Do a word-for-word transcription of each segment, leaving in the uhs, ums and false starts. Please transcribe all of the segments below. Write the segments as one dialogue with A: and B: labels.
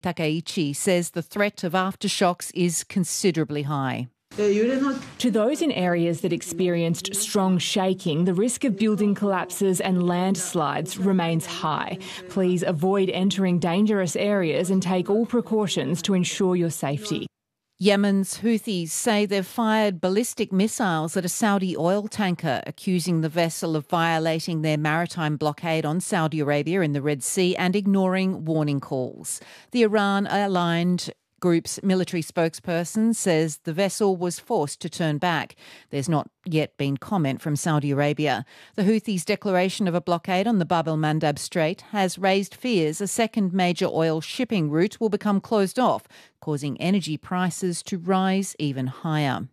A: Takaichi says the threat of aftershocks is considerably high.
B: To those in areas that experienced strong shaking, the risk of building collapses and landslides remains high. Please avoid entering dangerous areas and take all precautions to ensure your safety.
A: Yemen's Houthis say they've fired ballistic missiles at a Saudi oil tanker, accusing the vessel of violating their maritime blockade on Saudi Arabia in the Red Sea and ignoring warning calls. The Iran-aligned group's military spokesperson says the vessel was forced to turn back. There's not yet been comment from Saudi Arabia. The Houthis' declaration of a blockade on the Bab el-Mandab Strait has raised fears a second major oil shipping route will become closed off, causing energy prices to rise even higher.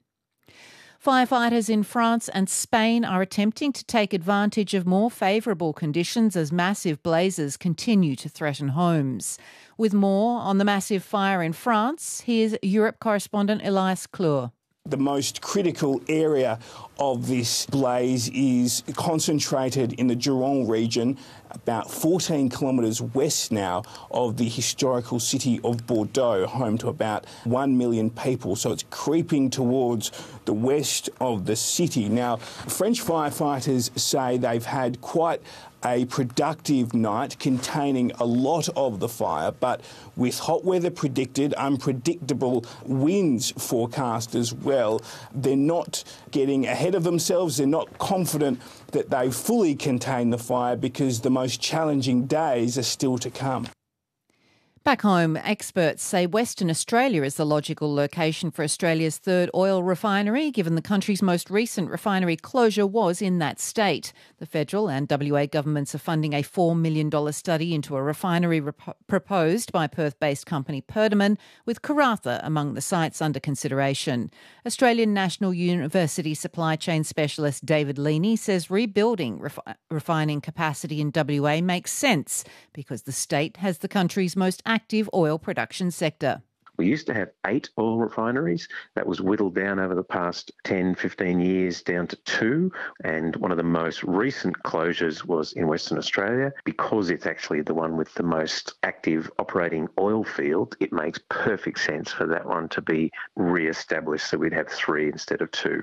A: Firefighters in France and Spain are attempting to take advantage of more favourable conditions as massive blazes continue to threaten homes. With more on the massive fire in France, here's Europe correspondent Elias Klur.
C: The most critical area of this blaze is concentrated in the Gironde region, about fourteen kilometres west now of the historical city of Bordeaux, home to about one million people. So it's creeping towards the west of the city. Now, French firefighters say they've had quite a productive night containing a lot of the fire, but with hot weather predicted, unpredictable winds forecast as well, they're not getting ahead of themselves. They're not confident that they fully contain the fire because the most challenging days are still to come.
A: Back home, experts say Western Australia is the logical location for Australia's third oil refinery, given the country's most recent refinery closure was in that state. The federal and W A governments are funding a four million dollars study into a refinery rep- proposed by Perth-based company Perdaman, with Karratha among the sites under consideration. Australian National University supply chain specialist David Leaney says rebuilding refi- refining capacity in W A makes sense because the state has the country's most active oil production sector.
D: We used to have eight oil refineries. That was whittled down over the past ten, fifteen years down to two. And one of the most recent closures was in Western Australia. Because it's actually the one with the most active operating oil field, it makes perfect sense for that one to be re-established, so we'd have three instead of two.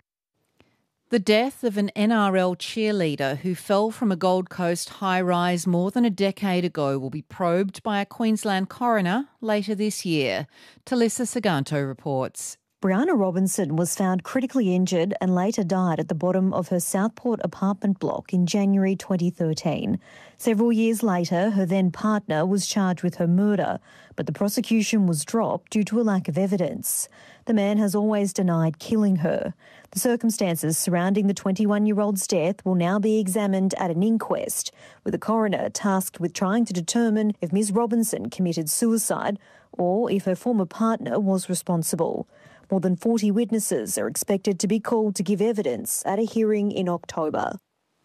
A: The death of an N R L cheerleader who fell from a Gold Coast high-rise more than a decade ago will be probed by a Queensland coroner later this year. Talissa Saganto reports.
E: Brianna Robinson was found critically injured and later died at the bottom of her Southport apartment block in January twenty thirteen. Several years later, her then partner was charged with her murder, but the prosecution was dropped due to a lack of evidence. The man has always denied killing her. The circumstances surrounding the twenty-one-year-old's death will now be examined at an inquest, with a coroner tasked with trying to determine if Miz Robinson committed suicide or if her former partner was responsible. More than forty witnesses are expected to be called to give evidence at a hearing in October.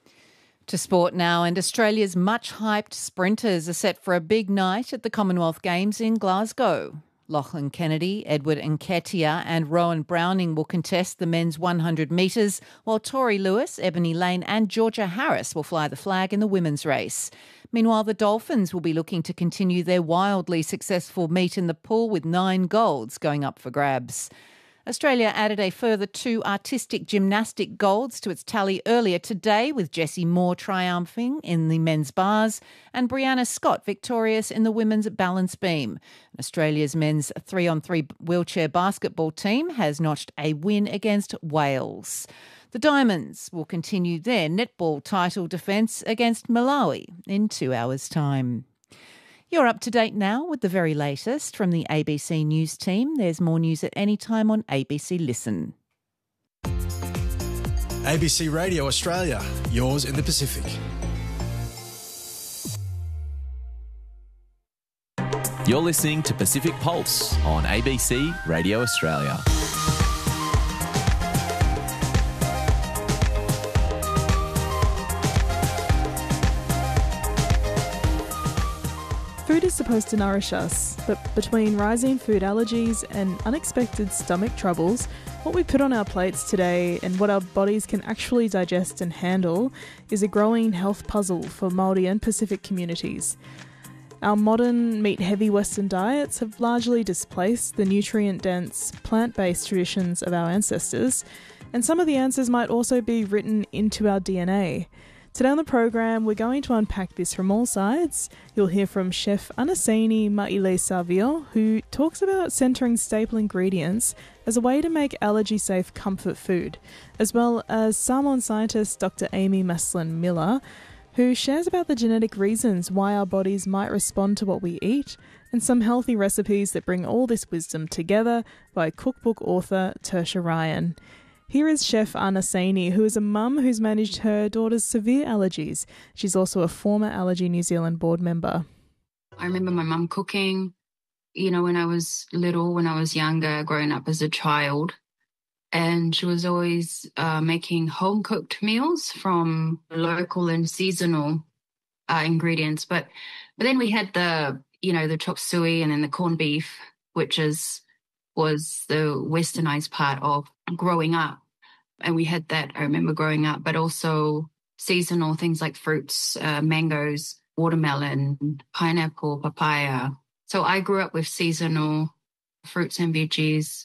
A: To sport now, and Australia's much-hyped sprinters are set for a big night at the Commonwealth Games in Glasgow. Lachlan Kennedy, Edward Nketiah and Rowan Browning will contest the men's one hundred metres, while Tori Lewis, Ebony Lane and Georgia Harris will fly the flag in the women's race. Meanwhile, the Dolphins will be looking to continue their wildly successful meet in the pool with nine golds going up for grabs. Australia added a further two artistic gymnastic golds to its tally earlier today, with Jessie Moore triumphing in the men's bars and Brianna Scott victorious in the women's balance beam. Australia's men's three-on-three wheelchair basketball team has notched a win against Wales. The Diamonds will continue their netball title defence against Malawi in two hours' time. You're up to date now with the very latest from the A B C News team. There's more news at any time on A B C Listen.
F: A B C Radio Australia, yours in the Pacific.
G: You're listening to Pacific Pulse on A B C Radio Australia.
H: Food is supposed to nourish us, but between rising food allergies and unexpected stomach troubles, what we put on our plates today and what our bodies can actually digest and handle is a growing health puzzle for Māori and Pacific communities. Our modern meat-heavy Western diets have largely displaced the nutrient-dense, plant-based traditions of our ancestors, and some of the answers might also be written into our D N A. Today on the program, we're going to unpack this from all sides. You'll hear from Chef Anaseni Maile-Savio, who talks about centering staple ingredients as a way to make allergy-safe comfort food, as well as salmon scientist Doctor Amy Maslin-Miller, who shares about the genetic reasons why our bodies might respond to what we eat, and some healthy recipes that bring all this wisdom together by cookbook author Tersha Ryan. Here is Chef Anaseni, who is a mum who's managed her daughter's severe allergies. She's also a former Allergy New Zealand board member.
I: I remember my mum cooking, you know, when I was little, when I was younger, growing up as a child. And she was always uh, making home-cooked meals from local and seasonal uh, ingredients. But but then we had the, you know, the chop suey and then the corned beef, which is was the westernized part of growing up. And we had that, I remember growing up, but also seasonal things like fruits, uh, mangoes, watermelon, pineapple, papaya. So I grew up with seasonal fruits and veggies.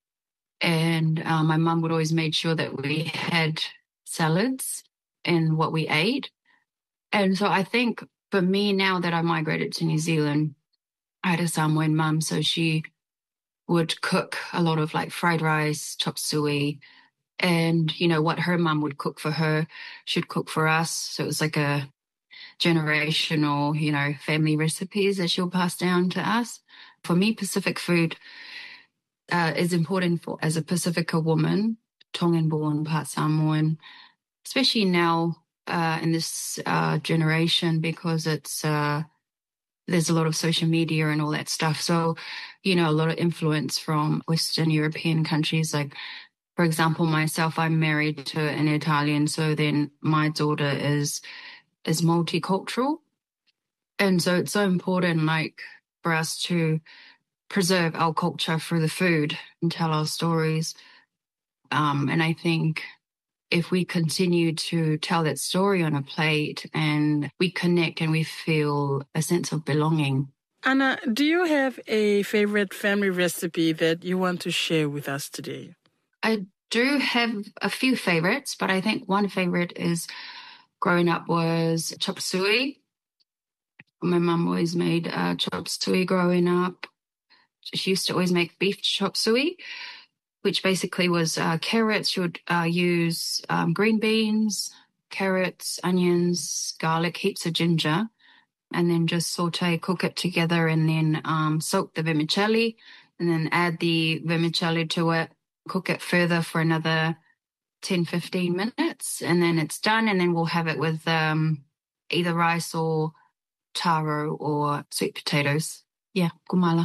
I: And uh, my mum would always make sure that we had salads in what we ate. And so I think for me, now that I migrated to New Zealand, I had a Samoan mum, so she would cook a lot of like fried rice, chop suey, and, you know, what her mum would cook for her, she'd cook for us. So it was like a generational, you know, family recipes that she'll pass down to us. For me, Pacific food uh, is important for as a Pacifica woman, Tongan-born, part Samoan, especially now uh, in this uh, generation, because it's uh, there's a lot of social media and all that stuff. So, you know, a lot of influence from Western European countries. Like, for example, myself, I'm married to an Italian, so then my daughter is is multicultural. And so it's so important, like, for us to preserve our culture through the food and tell our stories. Um, and I think if we continue to tell that story on a plate and we connect and we feel a sense of belonging.
J: Anna, do you have a favorite family recipe that you want to share with us today?
I: I do have a few favorites, but I think one favorite is growing up was chop suey. My mum always made uh, chop suey growing up. She used to always make beef chop suey, which basically was uh, carrots. She would uh, use um, green beans, carrots, onions, garlic, heaps of ginger, and then just saute, cook it together, and then um, soak the vermicelli, and then add the vermicelli to it, cook it further for another ten, fifteen minutes, and then it's done, and then we'll have it with um, either rice or taro or sweet potatoes. Yeah, kumala.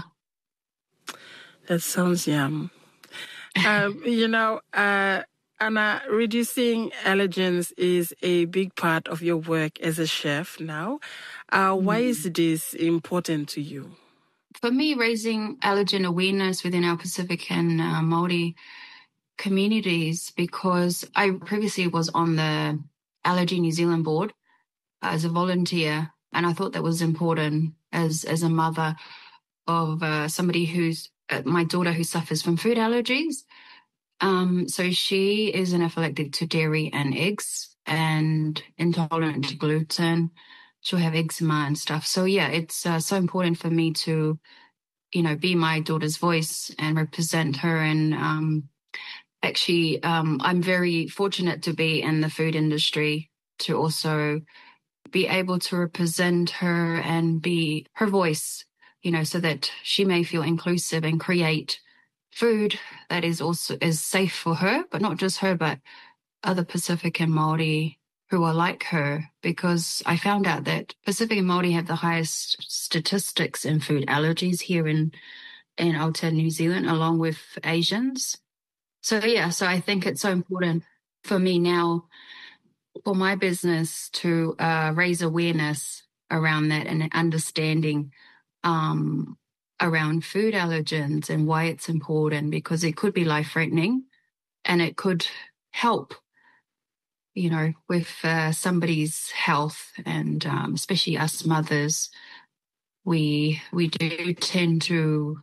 J: That sounds yum. um, you know, uh, Anna, reducing allergens is a big part of your work as a chef now. Uh, mm. Why is this important to you?
I: For me, raising allergen awareness within our Pacific and uh, Māori communities, because I previously was on the Allergy New Zealand board as a volunteer, and I thought that was important as, as a mother of uh, somebody who's, uh, my daughter who suffers from food allergies. Um, so she is anaphylactic to dairy and eggs and intolerant to gluten. She'll have eczema and stuff. So, yeah, it's uh, so important for me to, you know, be my daughter's voice and represent her. And um, actually, um, I'm very fortunate to be in the food industry to also be able to represent her and be her voice, you know, so that she may feel inclusive and create food that is also is safe for her, but not just her, but other Pacific and Māori who are like her, because I found out that Pacific and Māori have the highest statistics in food allergies here in, in Aotearoa, New Zealand, along with Asians. So, yeah, so I think it's so important for me now, for my business, to uh, raise awareness around that and understanding um around food allergens and why it's important, because it could be life-threatening and it could help, you know, with uh, somebody's health and um, especially us mothers we we do tend to